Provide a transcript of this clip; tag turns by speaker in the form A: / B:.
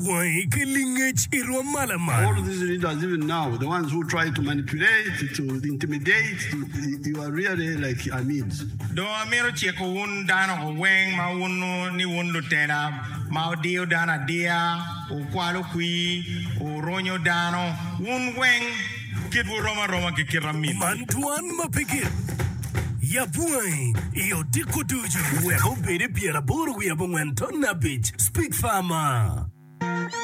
A: All of these leaders, even now, the ones who try to manipulate, to intimidate, you are really like Amids.
B: Do amero cheko un dano weng ma unu ni un lutena ma dio dana dia o kwalo kui o ronyo dano un weng kid Roma ke kiramin.
C: Mantuan mapigit. Ya buhay, iyo di ko dujo. Weho bere piera buru ya bungwen ton na bitch. Speak farmer.